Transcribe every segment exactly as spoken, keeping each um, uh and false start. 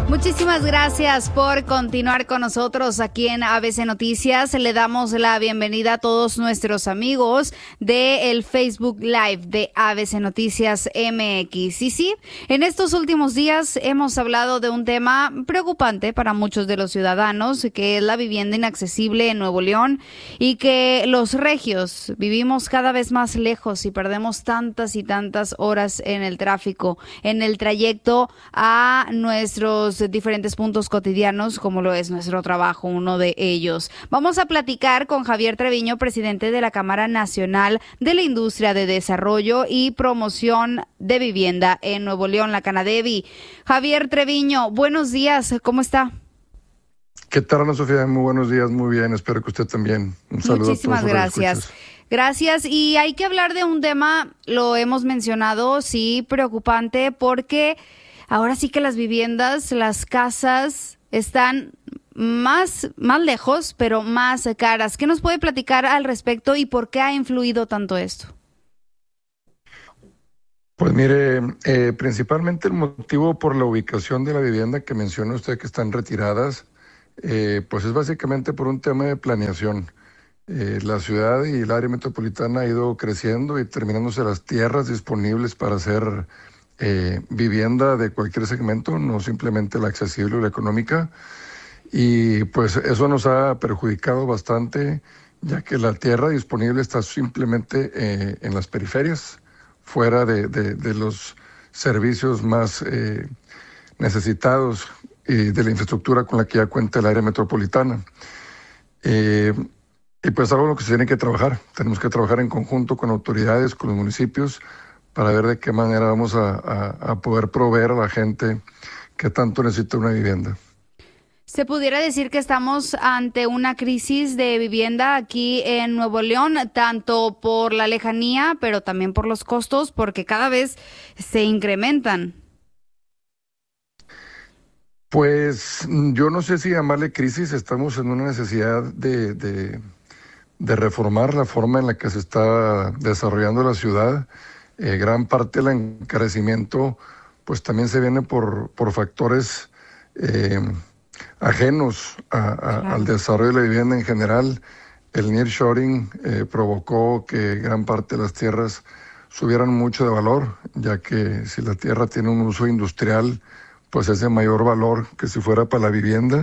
Muchísimas gracias por continuar con nosotros aquí en A B C Noticias. Le damos la bienvenida a todos nuestros amigos del Facebook Live de A B C Noticias M X. Y sí, en estos últimos días hemos hablado de un tema preocupante para muchos de los ciudadanos, que es la vivienda inaccesible en Nuevo León, y que los regios vivimos cada vez más lejos y perdemos tantas y tantas horas en el tráfico, en el trayecto a nuestros diferentes puntos cotidianos, como lo es nuestro trabajo, uno de ellos. Vamos a platicar con Javier Treviño, presidente de la Cámara Nacional de la Industria de Desarrollo y Promoción de Vivienda en Nuevo León, la Canadevi. Javier Treviño, buenos días, ¿cómo está? ¿Qué tal, Ana Sofía? Muy buenos días, muy bien, espero que usted también. Un saludo. Muchísimas a todos. Gracias. Gracias, y hay que hablar de un tema, lo hemos mencionado, sí, preocupante, porque ahora sí que las viviendas, las casas están más, más lejos, pero más caras. ¿Qué nos puede platicar al respecto y por qué ha influido tanto esto? Pues mire, eh, principalmente el motivo por la ubicación de la vivienda que menciona usted, que están retiradas, eh, pues es básicamente por un tema de planeación. Eh, la ciudad y el área metropolitana ha ido creciendo y terminándose las tierras disponibles para hacer Eh, vivienda de cualquier segmento, no simplemente la accesible o la económica, y pues eso nos ha perjudicado bastante, ya que la tierra disponible está simplemente eh, en las periferias, fuera de, de, de los servicios más eh, necesitados y de la infraestructura con la que ya cuenta el área metropolitana. Eh, y pues algo en lo que se tiene que trabajar, tenemos que trabajar en conjunto con autoridades, con los municipios, para ver de qué manera vamos a, a, a poder proveer a la gente que tanto necesita una vivienda. ¿Se pudiera decir que estamos ante una crisis de vivienda aquí en Nuevo León, tanto por la lejanía, pero también por los costos, porque cada vez se incrementan? Pues yo no sé si llamarle crisis, estamos en una necesidad de, de, de reformar la forma en la que se está desarrollando la ciudad. Eh, gran parte del encarecimiento pues también se viene por, por factores eh, ajenos a, a, claro. al desarrollo de la vivienda en general. El nearshoring eh, provocó que gran parte de las tierras subieran mucho de valor, ya que si la tierra tiene un uso industrial, pues es de mayor valor que si fuera para la vivienda.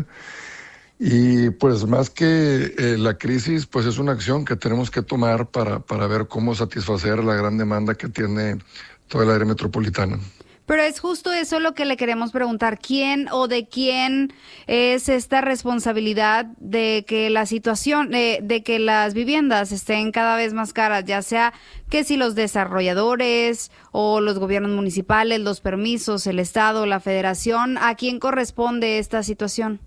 Y pues más que eh, la crisis, pues es una acción que tenemos que tomar para, para ver cómo satisfacer la gran demanda que tiene todo el área metropolitana. Pero es justo eso lo que le queremos preguntar. ¿Quién o de quién es esta responsabilidad de que la situación, eh, de que las viviendas estén cada vez más caras? Ya sea que si los desarrolladores o los gobiernos municipales, los permisos, el Estado, la Federación, ¿a quién corresponde esta situación?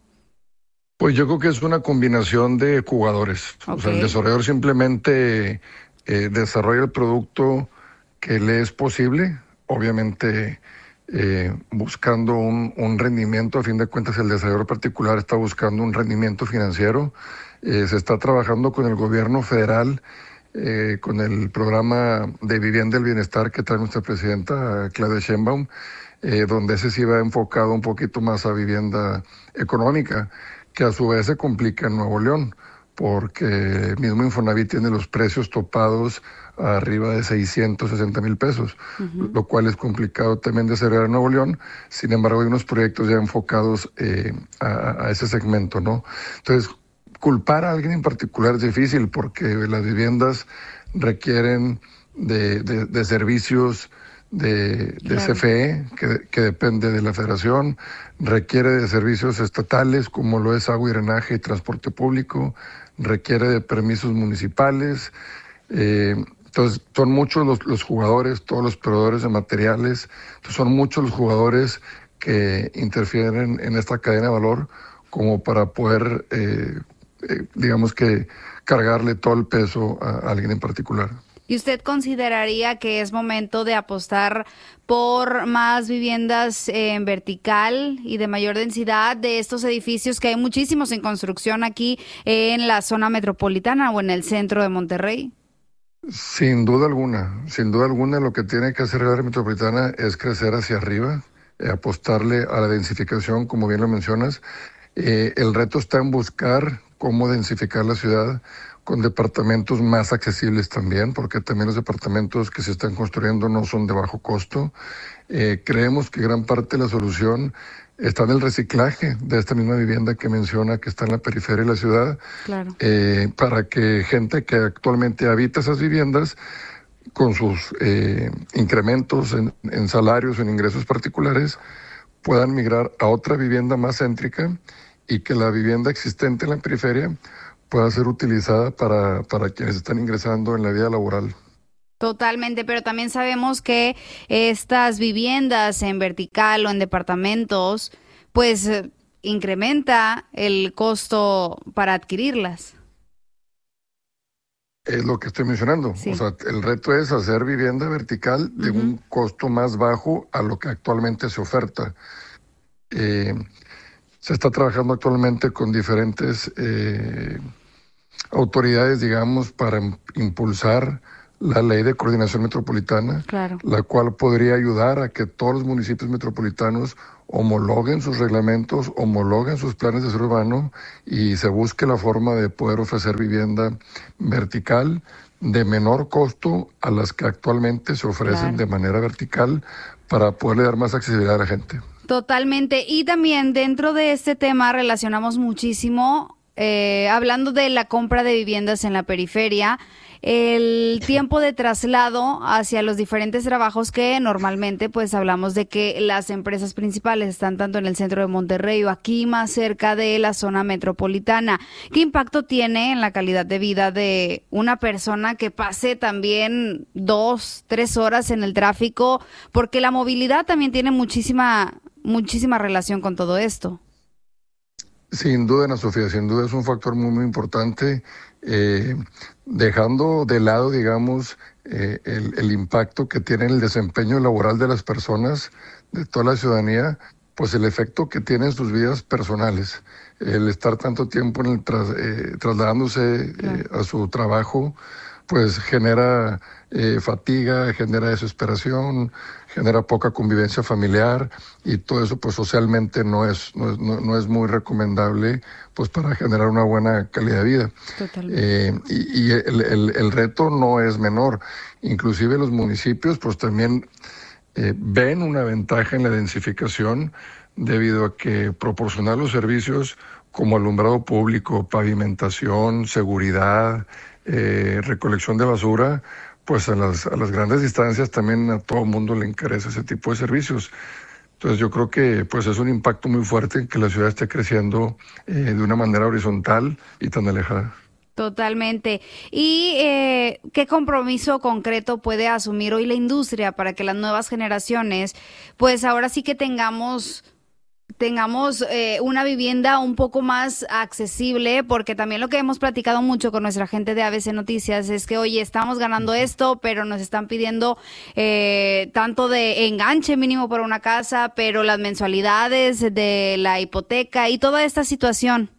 Pues yo creo que es una combinación de jugadores. Okay. O sea, el desarrollador simplemente eh, desarrolla el producto que le es posible, obviamente eh, buscando un, un rendimiento. A fin de cuentas, el desarrollador particular está buscando un rendimiento financiero. Eh, se está trabajando con el gobierno federal, eh, con el programa de Vivienda del Bienestar que trae nuestra presidenta Claudia Sheinbaum, eh, donde ese sí va enfocado un poquito más a vivienda económica, que a su vez se complica en Nuevo León, porque el mismo Infonavit tiene los precios topados arriba de seiscientos sesenta mil pesos, uh-huh. lo cual es complicado también de desarrollar en Nuevo León. Sin embargo, hay unos proyectos ya enfocados eh, a, a ese segmento, ¿no? Entonces, culpar a alguien en particular es difícil, porque las viviendas requieren de, de, de servicios de, de claro. C F E, que, que depende de la Federación, requiere de servicios estatales como lo es agua y drenaje y transporte público, requiere de permisos municipales. Eh, entonces son muchos los, los jugadores, todos los proveedores de materiales, entonces son muchos los jugadores que interfieren en esta cadena de valor como para poder, eh, eh, digamos que, cargarle todo el peso a, a alguien en particular. ¿Y usted consideraría que es momento de apostar por más viviendas en vertical y de mayor densidad de estos edificios, que hay muchísimos en construcción aquí en la zona metropolitana o en el centro de Monterrey? Sin duda alguna, sin duda alguna lo que tiene que hacer la área metropolitana es crecer hacia arriba, eh, apostarle a la densificación, como bien lo mencionas. Eh, el reto está en buscar cómo densificar la ciudad con departamentos más accesibles también, porque también los departamentos que se están construyendo no son de bajo costo. Eh, creemos que gran parte de la solución está en el reciclaje de esta misma vivienda que menciona que está en la periferia de la ciudad, claro. eh, para que gente que actualmente habita esas viviendas, con sus eh, incrementos en, en salarios, en ingresos particulares, puedan migrar a otra vivienda más céntrica y que la vivienda existente en la periferia pueda ser utilizada para, para quienes están ingresando en la vida laboral. Totalmente, pero también sabemos que estas viviendas en vertical o en departamentos, pues eh, incrementa el costo para adquirirlas. Es lo que estoy mencionando. Sí. O sea, el reto es hacer vivienda vertical de uh-huh. un costo más bajo a lo que actualmente se oferta. Eh, se está trabajando actualmente con diferentes eh, autoridades, digamos, para impulsar la ley de coordinación metropolitana, claro. la cual podría ayudar a que todos los municipios metropolitanos homologuen sus reglamentos, homologuen sus planes de desarrollo urbano y se busque la forma de poder ofrecer vivienda vertical de menor costo a las que actualmente se ofrecen claro. de manera vertical, para poderle dar más accesibilidad a la gente. Totalmente. Y también dentro de este tema relacionamos muchísimo, eh, hablando de la compra de viviendas en la periferia, el tiempo de traslado hacia los diferentes trabajos, que normalmente pues hablamos de que las empresas principales están tanto en el centro de Monterrey o aquí más cerca de la zona metropolitana. ¿Qué impacto tiene en la calidad de vida de una persona que pase también dos, tres horas en el tráfico? Porque la movilidad también tiene muchísima, muchísima relación con todo esto. Sin duda, Ana Sofía, sin duda es un factor muy, muy importante, eh, dejando de lado, digamos, eh, el, el impacto que tiene el desempeño laboral de las personas, de toda la ciudadanía, pues el efecto que tiene en sus vidas personales. El estar tanto tiempo en el tras, eh, trasladándose eh, a su trabajo, pues genera eh, fatiga, genera desesperación, genera poca convivencia familiar, y todo eso pues socialmente no es no es, no, no es muy recomendable pues para generar una buena calidad de vida. Eh, y y el, el, el reto no es menor. Inclusive los municipios pues también eh, ven una ventaja en la densificación, debido a que proporcionar los servicios como alumbrado público, pavimentación, seguridad, eh, recolección de basura, pues a las, a las grandes distancias también a todo el mundo le encarece ese tipo de servicios. Entonces yo creo que pues es un impacto muy fuerte que la ciudad esté creciendo eh, de una manera horizontal y tan alejada. Totalmente. ¿Y eh, qué compromiso concreto puede asumir hoy la industria para que las nuevas generaciones, pues ahora sí que tengamos... tengamos eh, una vivienda un poco más accesible? Porque también lo que hemos platicado mucho con nuestra gente de A B C Noticias es que, oye, estamos ganando esto, pero nos están pidiendo eh, tanto de enganche mínimo por una casa, pero las mensualidades de la hipoteca y toda esta situación.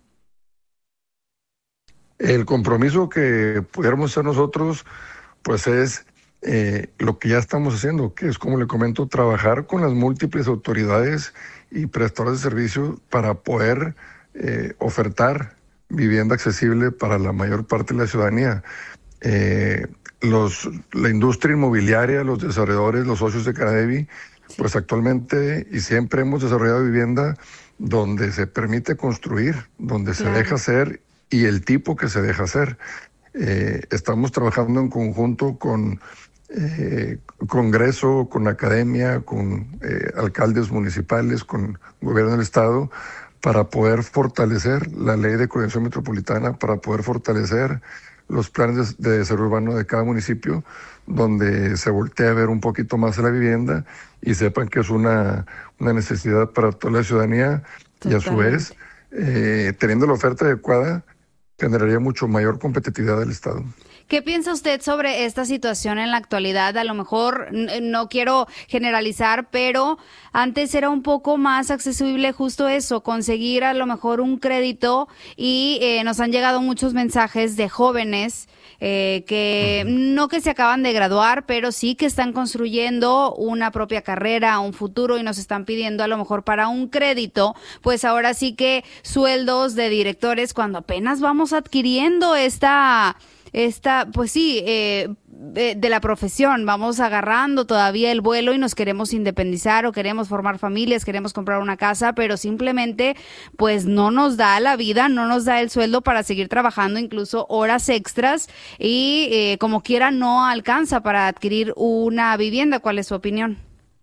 El compromiso que pudiéramos hacer nosotros, pues es eh, lo que ya estamos haciendo, que es, como le comento, trabajar con las múltiples autoridades y prestadores de servicios para poder eh, ofertar vivienda accesible para la mayor parte de la ciudadanía. Eh, los, la industria inmobiliaria, los desarrolladores, los socios de Canadevi, sí. pues actualmente y siempre hemos desarrollado vivienda donde se permite construir, donde claro. se deja hacer y el tipo que se deja hacer. Eh, estamos trabajando en conjunto con Eh, Congreso, con academia, con eh, alcaldes municipales, con gobierno del estado, para poder fortalecer la ley de coordinación metropolitana, para poder fortalecer los planes de, de desarrollo urbano de cada municipio, donde se voltee a ver un poquito más a la vivienda y sepan que es una, una necesidad para toda la ciudadanía. Totalmente. Y a su vez, eh, teniendo la oferta adecuada, generaría mucho mayor competitividad del estado. ¿Qué piensa usted sobre esta situación en la actualidad? A lo mejor no quiero generalizar, pero antes era un poco más accesible justo eso, conseguir a lo mejor un crédito y eh, nos han llegado muchos mensajes de jóvenes eh, que uh-huh. no que se acaban de graduar, pero sí que están construyendo una propia carrera, un futuro y nos están pidiendo a lo mejor para un crédito, pues ahora sí que sueldos de directores cuando apenas vamos adquiriendo esta... Esta, pues sí, eh, de, de la profesión, vamos agarrando todavía el vuelo y nos queremos independizar o queremos formar familias, queremos comprar una casa, pero simplemente pues no nos da la vida, no nos da el sueldo para seguir trabajando incluso horas extras y eh, como quiera no alcanza para adquirir una vivienda. ¿Cuál es su opinión?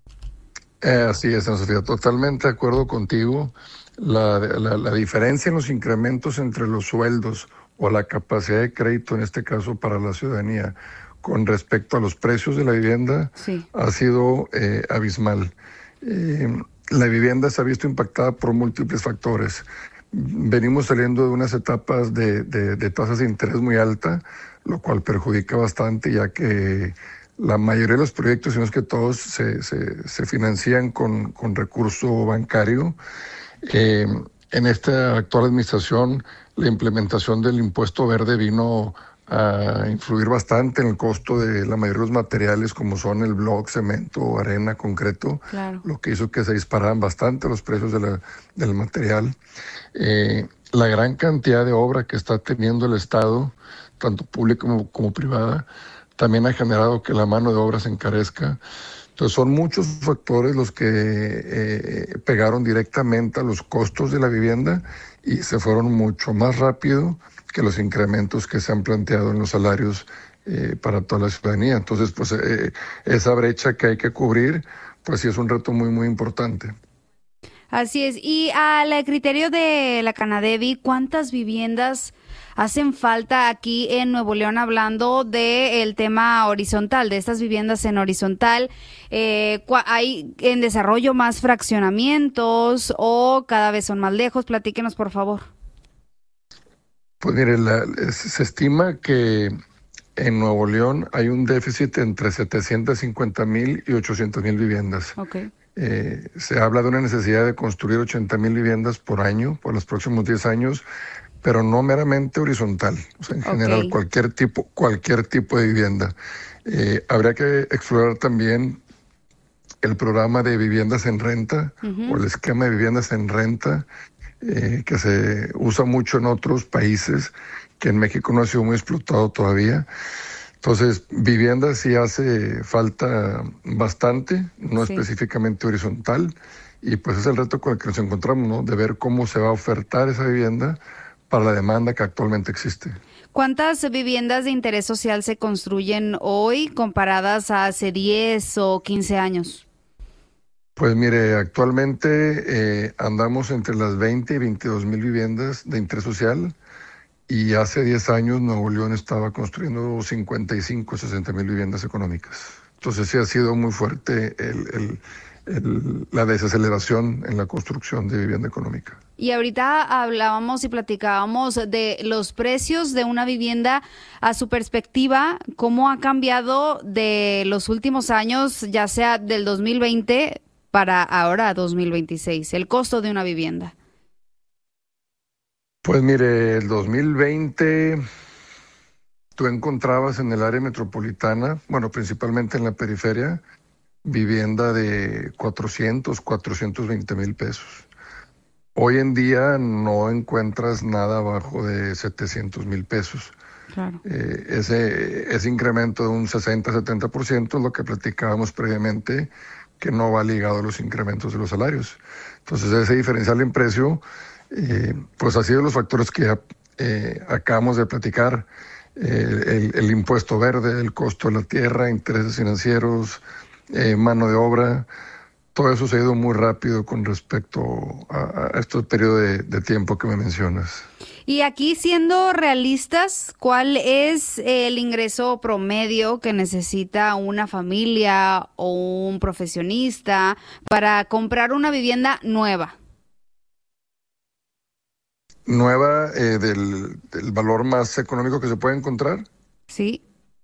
Eh, así es, Ana Sofía, totalmente de acuerdo contigo. La, la, la diferencia en los incrementos entre los sueldos o la capacidad de crédito, en este caso para la ciudadanía, con respecto a los precios de la vivienda, sí. ha sido eh, abismal. Eh, la vivienda se ha visto impactada por múltiples factores. Venimos saliendo de unas etapas de, de, de tasas de interés muy alta, lo cual perjudica bastante, ya que la mayoría de los proyectos, si no es que todos, se, se, se financian con, con recurso bancario. Eh, en esta actual administración, la implementación del impuesto verde vino a influir bastante en el costo de la mayoría de los materiales, como son el bloc, cemento, arena, concreto, claro. lo que hizo que se dispararan bastante los precios de la, del material. Eh, la gran cantidad de obra que está teniendo el Estado, tanto pública como, como privada, también ha generado que la mano de obra se encarezca. Entonces son muchos factores los que eh, pegaron directamente a los costos de la vivienda y se fueron mucho más rápido que los incrementos que se han planteado en los salarios eh, para toda la ciudadanía. Entonces, pues eh, esa brecha que hay que cubrir, pues sí es un reto muy, muy importante. Así es. Y al criterio de la Canadevi, ¿cuántas viviendas hacen falta aquí en Nuevo León, hablando del tema horizontal, de estas viviendas en horizontal? Eh, ¿Hay en desarrollo más fraccionamientos o cada vez son más lejos? Platíquenos, por favor. Pues mire, la, se estima que en Nuevo León hay un déficit entre setecientos cincuenta mil y ochocientos mil viviendas. Okay. Eh, se habla de una necesidad de construir ochenta mil viviendas por año, por los próximos diez años, pero no meramente horizontal, o sea, en okay. general cualquier tipo, cualquier tipo de vivienda. Eh, habría que explorar también el programa de viviendas en renta uh-huh. o el esquema de viviendas en renta, eh, que se usa mucho en otros países, que en México no ha sido muy explotado todavía. Entonces, vivienda sí hace falta bastante, no sí. específicamente horizontal, y pues es el reto con el que nos encontramos, ¿no? De ver cómo se va a ofertar esa vivienda para la demanda que actualmente existe. ¿Cuántas viviendas de interés social se construyen hoy comparadas a hace diez o quince años? Pues mire, actualmente eh, andamos entre las veinte y veintidós mil viviendas de interés social. Y hace diez años Nuevo León estaba construyendo cincuenta y cinco, sesenta mil viviendas económicas. Entonces sí ha sido muy fuerte el, el, el, la desaceleración en la construcción de vivienda económica. Y ahorita hablábamos y platicábamos de los precios de una vivienda a su perspectiva, cómo ha cambiado de los últimos años, ya sea del dos mil veinte para ahora dos mil veintiséis, el costo de una vivienda. Pues mire, el dos mil veinte tú encontrabas en el área metropolitana, bueno, principalmente en la periferia, vivienda de cuatrocientos, cuatrocientos veinte mil pesos. Hoy en día no encuentras nada abajo de setecientos mil pesos. Claro. Eh, ese, ese incremento de un sesenta, setenta por ciento es lo que platicábamos previamente, que no va ligado a los incrementos de los salarios. Entonces ese diferencial en precio, Eh, pues ha sido los factores que ya eh, acabamos de platicar, eh, el, el impuesto verde, el costo de la tierra, intereses financieros, eh, mano de obra, todo eso se ha ido muy rápido con respecto a, a este periodo de, de tiempo que me mencionas. Y aquí, siendo realistas, ¿cuál es el ingreso promedio que necesita una familia o un profesionista para comprar una vivienda nueva? Nueva, eh, del, del valor más económico que se puede encontrar. Sí.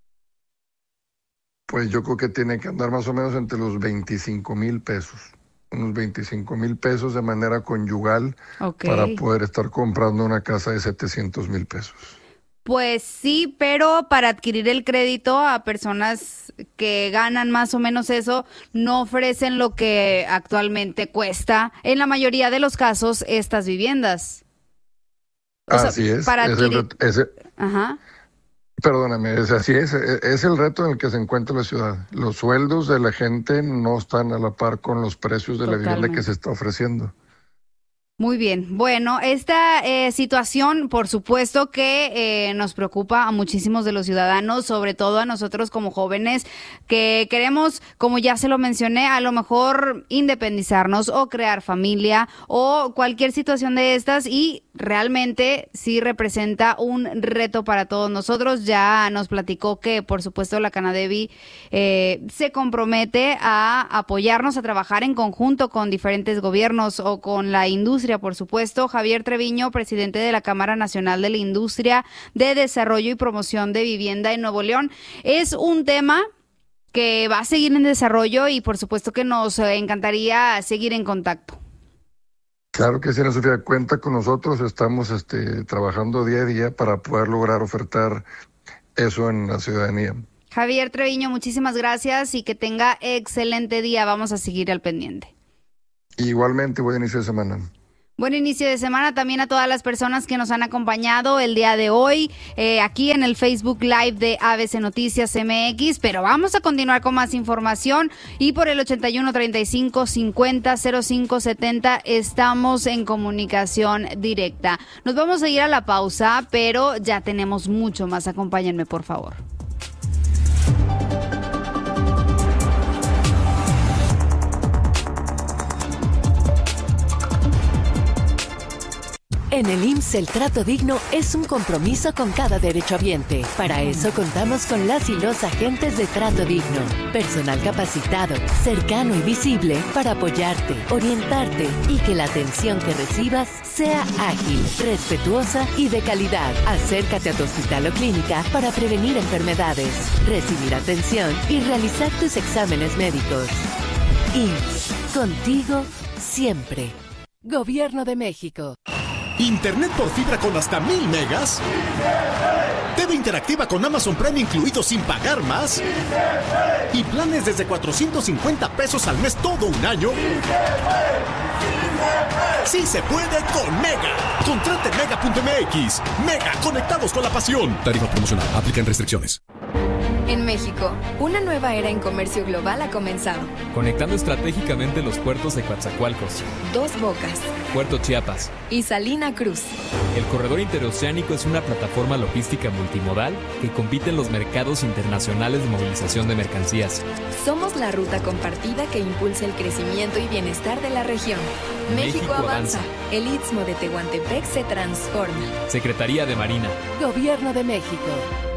Pues yo creo que tiene que andar más o menos entre los veinticinco mil pesos. Unos veinticinco mil pesos de manera conyugal, okay, para poder estar comprando una casa de setecientos mil pesos. Pues sí, pero para adquirir el crédito a personas que ganan más o menos eso, no ofrecen lo que actualmente cuesta en la mayoría de los casos estas viviendas. O Así sea, es. Para adquirir... es el, ese... Ajá. Perdóname, es así es, es el reto en el que se encuentra la ciudad. Los sueldos de la gente no están a la par con los precios de Totalmente. La vivienda que se está ofreciendo. Muy bien. Bueno, esta eh, situación, por supuesto que eh, nos preocupa a muchísimos de los ciudadanos, sobre todo a nosotros como jóvenes que queremos, como ya se lo mencioné, a lo mejor independizarnos o crear familia o cualquier situación de estas, y realmente sí representa un reto para todos nosotros. Ya nos platicó que, por supuesto, la Canadevi eh, se compromete a apoyarnos, a trabajar en conjunto con diferentes gobiernos o con la industria, por supuesto. Javier Treviño, presidente de la Cámara Nacional de la Industria de Desarrollo y Promoción de Vivienda en Nuevo León. Es un tema que va a seguir en desarrollo y por supuesto que nos encantaría seguir en contacto. Claro que sí, Ana Sofía, cuenta con nosotros. Estamos este, trabajando día a día para poder lograr ofertar eso en la ciudadanía. Javier Treviño, muchísimas gracias y que tenga excelente día. Vamos a seguir al pendiente. Igualmente, buen inicio de semana. Buen inicio de semana también a todas las personas que nos han acompañado el día de hoy eh, aquí en el Facebook Live de A B C Noticias M X, pero vamos a continuar con más información y por el ochenta y uno, treinta y cinco, cincuenta, cero cinco setenta estamos en comunicación directa. Nos vamos a ir a la pausa, pero ya tenemos mucho más. Acompáñenme, por favor. En el I M S S el trato digno es un compromiso con cada derechohabiente. Para eso contamos con las y los agentes de trato digno. Personal capacitado, cercano y visible para apoyarte, orientarte y que la atención que recibas sea ágil, respetuosa y de calidad. Acércate a tu hospital o clínica para prevenir enfermedades, recibir atención y realizar tus exámenes médicos. I M S S, contigo siempre. Gobierno de México. ¿Internet por fibra con hasta mil megas? ¿T V interactiva con Amazon Prime incluido sin pagar más? ¿Y planes desde cuatrocientos cincuenta pesos al mes todo un año? ¡Sí se puede con Mega! Contrate mega punto m x. Mega, conectados con la pasión. Tarifa promocional, aplican restricciones. En México, una nueva era en comercio global ha comenzado. Conectando estratégicamente los puertos de Coatzacoalcos, Dos Bocas, Puerto Chiapas y Salina Cruz. El corredor interoceánico es una plataforma logística multimodal que compite en los mercados internacionales de movilización de mercancías. Somos la ruta compartida que impulsa el crecimiento y bienestar de la región. México, México avanza. avanza. El Istmo de Tehuantepec se transforma. Secretaría de Marina. Gobierno de México.